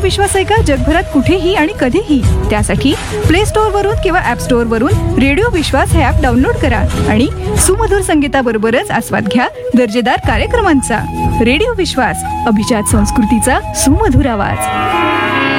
विश्वास ऐका जगभरात कुठेही आणि कधीही. त्यासाठी प्ले स्टोअर वरून किंवा ऍप स्टोअर वरून रेडिओ विश्वास हे ऍप डाउनलोड करा आणि सुमधुर संगीताबरोबरच आस्वाद घ्या दर्जेदार कार्यक्रमांचा. रेडिओ विश्वास, अभिजात संस्कृतीचा सुमधुर आवाज.